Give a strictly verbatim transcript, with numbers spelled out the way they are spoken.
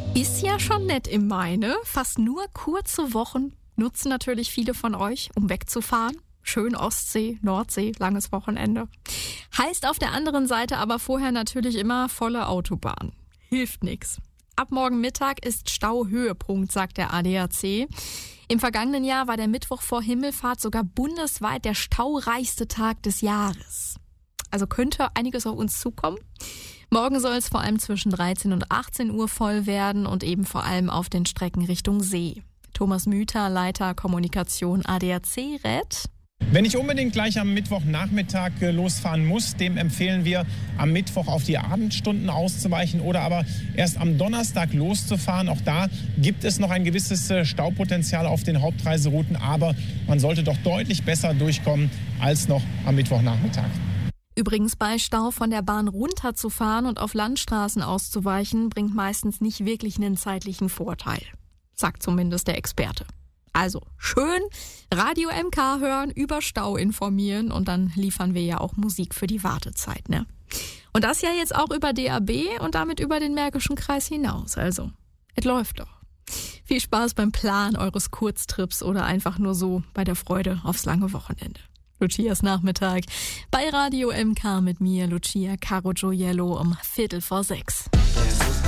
Ist ja schon nett im Mai, ne? Fast nur kurze Wochen nutzen natürlich viele von euch, um wegzufahren. Schön Ostsee, Nordsee, langes Wochenende. Heißt auf der anderen Seite aber vorher natürlich immer volle Autobahn. Hilft nix. Ab morgen Mittag ist Stauhöhepunkt, sagt der A D A C. Im vergangenen Jahr war der Mittwoch vor Himmelfahrt sogar bundesweit der staureichste Tag des Jahres. Also könnte einiges auf uns zukommen. Morgen soll es vor allem zwischen dreizehn und achtzehn Uhr voll werden und eben vor allem auf den Strecken Richtung See. Thomas Müther, Leiter Kommunikation A D A C, rät: Wenn ich unbedingt gleich am Mittwochnachmittag losfahren muss, dem empfehlen wir, am Mittwoch auf die Abendstunden auszuweichen oder aber erst am Donnerstag loszufahren. Auch da gibt es noch ein gewisses Staupotenzial auf den Hauptreiserouten, aber man sollte doch deutlich besser durchkommen als noch am Mittwochnachmittag. Übrigens, bei Stau von der Bahn runterzufahren und auf Landstraßen auszuweichen, bringt meistens nicht wirklich einen zeitlichen Vorteil, sagt zumindest der Experte. Also schön Radio M K hören, über Stau informieren und dann liefern wir ja auch Musik für die Wartezeit, ne? Und das ja jetzt auch über D A B und damit über den Märkischen Kreis hinaus. Also, es läuft doch. Viel Spaß beim Plan eures Kurztrips oder einfach nur so bei der Freude aufs lange Wochenende. Lucias Nachmittag bei Radio M K mit mir, Lucia Caro Gioiello, um Viertel vor sechs.